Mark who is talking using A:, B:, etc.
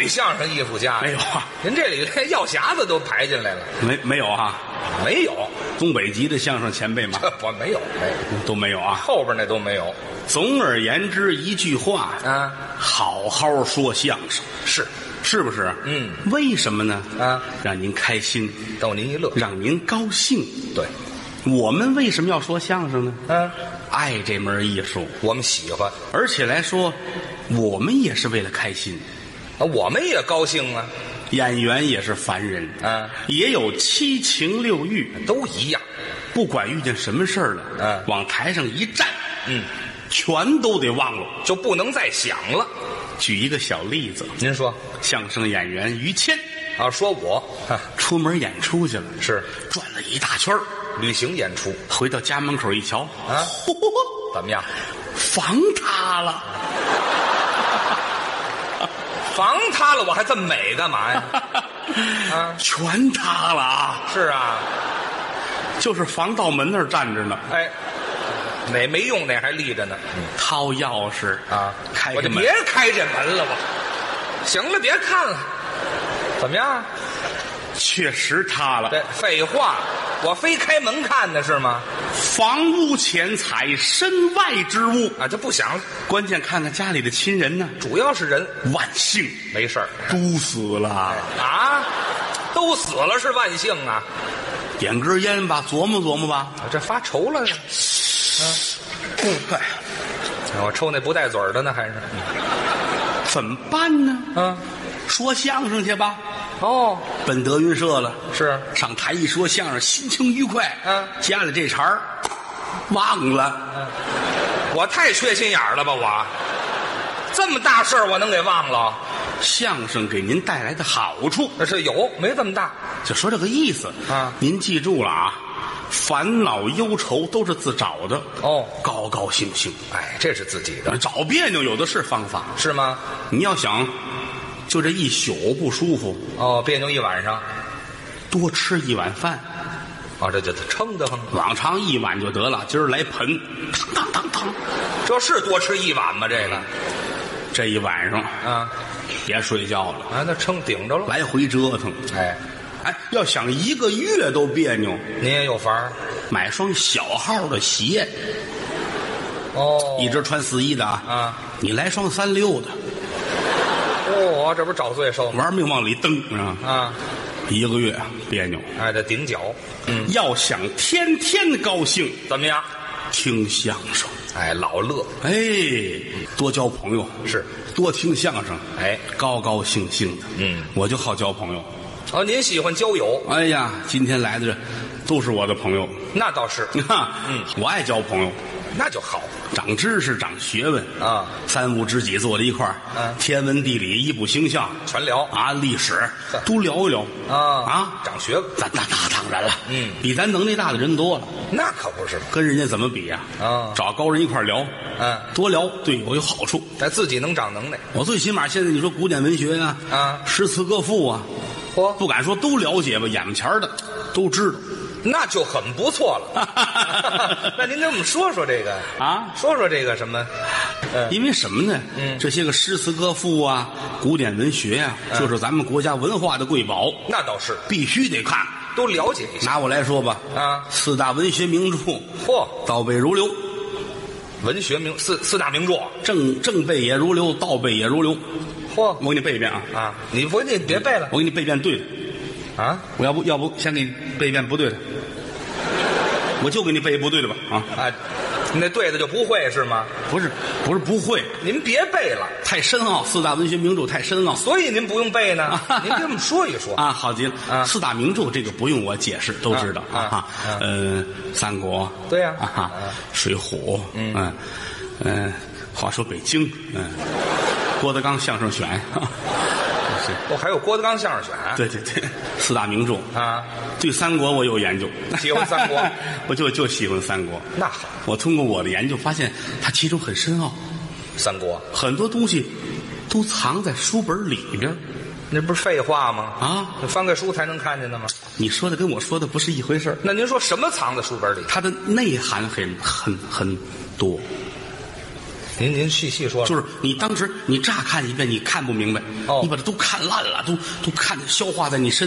A: 女相声艺术家
B: 没有啊？
A: 您这里连药匣子都排进来了？
B: 没有啊？
A: 没有，
B: 东北籍的相声前辈吗？
A: 我没有，
B: 都没有啊。
A: 后边那都没有。
B: 总而言之，一句话
A: 啊，
B: 好好说相声，是不是？
A: 嗯，
B: 为什么呢？
A: 啊，
B: 让您开心，
A: 逗您一乐，
B: 让您高兴。
A: 对，
B: 我们为什么要说相声呢？
A: 嗯，
B: 爱这门艺术，
A: 我们喜欢，
B: 而且来说，我们也是为了开心。
A: 我们也高兴啊。
B: 演员也是凡人，也有七情六欲，
A: 都一样。
B: 不管遇见什么事儿了，往台上一站，全都得忘了，
A: 就不能再想了。
B: 举一个小例子，
A: 您说，
B: 相声演员于谦
A: 啊，说我
B: 出门演出去了，
A: 是
B: 转了一大圈，
A: 旅行演出，
B: 回到家门口一瞧，
A: 啊，怎么样？
B: 房塌了。
A: 房塌了，我还这么美干嘛呀？啊，
B: 全塌了啊！
A: 是啊，
B: 就是防盗门那儿站着呢。
A: 哎，哪没用，哪还立着呢？
B: 掏钥匙
A: 啊，
B: 开门。
A: 我就别开这门了吧。行了，别看了。怎么样？
B: 确实塌了。
A: 对，废话，我非开门看的是吗？
B: 房屋钱财，身外之物
A: 啊，就不想。
B: 关键看看家里的亲人呢，
A: 主要是人。
B: 万幸，
A: 没事儿，
B: 都死了
A: 啊，都死了是万幸啊。
B: 点根烟吧，琢磨琢磨吧。
A: 这发愁了呢。我抽那不带嘴的呢，还是
B: 怎么办呢？说相声去吧。
A: 哦，
B: 奔德云社了，
A: 是
B: 上台一说相声，心情愉快。家里这茬儿忘了。
A: 我太缺心眼儿了吧？我这么大事儿我能给忘了？
B: 相声给您带来的好处，
A: 那是有，没这么大。
B: 就说这个意思
A: 啊。
B: 您记住了啊，烦恼忧愁都是自找的。
A: 哦，
B: 高高兴兴，
A: 哎，这是自己的。
B: 找别扭有的是方法，
A: 是吗？
B: 你要想就这一宿不舒服，
A: 别扭一晚上，
B: 多吃一碗饭。
A: 这就撑得慌。
B: 往常一碗就得了，今儿来盆，当当当当，
A: 这是多吃一碗吗？这个，
B: 这一晚上别睡觉了
A: 那撑顶着了，
B: 来回折腾。哎，要想一个月都别扭，
A: 您也有法儿，
B: 买双小号的鞋。一直穿41的你来双36的。
A: 这不是找罪受吗？
B: 玩命往里蹬一个月别扭。
A: 得顶脚。
B: 要想天天高兴，
A: 怎么样？
B: 听相声。
A: 老乐。
B: 多交朋友，
A: 是
B: 多听相声。高高兴兴的。我就好交朋友。
A: 您喜欢交友？
B: 哎呀，今天来的这都是我的朋友。
A: 那倒是。
B: 我爱交朋友。
A: 那就好，
B: 长知识，长学问三五知己坐在一块儿，天文地理、医卜星象
A: 全聊
B: 历史都聊一聊
A: 长学问。
B: 那当然了，比咱能耐大的人多了。
A: 那可不是，
B: 跟人家怎么比呀？找高人一块聊，多聊对我有好处，
A: 自己能长能耐。
B: 我最起码现在你说古典文学诗词歌赋不敢说都了解吧，眼前的都知道。
A: 那就很不错了。那您给我们说说这个说说这个什么？
B: 因为什么呢？这些个诗词歌赋古典文学就是咱们国家文化的瑰宝。
A: 那倒是，
B: 必须得看，
A: 都了解一下。
B: 拿我来说吧，4大文学名著，倒背如流。
A: 文学名四大名著，
B: 正背也如流，倒背也如流。我给你背一遍
A: 你别背了，
B: 我给你背一遍对的。我要不先给你背一遍不对的，我就给你背不对的吧
A: 那对的就不会是吗？
B: 不是不会，
A: 您别背了，
B: 太深奥，4大文学名著太深奥，
A: 所以您不用背呢。您给我们说一说
B: 好极了4大名著这个不用我解释，都知道三国
A: 对呀
B: 水浒话说北京郭德纲相声选
A: 还有郭德纲相声选。
B: 对4大名著对三国我有研究，
A: 喜欢三国
B: 我就喜欢三国。
A: 那好，
B: 我通过我的研究发现它其中很深奥，
A: 三国
B: 很多东西都藏在书本里边。
A: 那不是废话吗？翻开书才能看见的吗？
B: 你说的跟我说的不是一回事。
A: 那您说什么藏在书本里？
B: 它的内涵很多。
A: 您细说。
B: 就是你当时你乍看一遍你看不明白，你把它都看烂了，都看消化在你身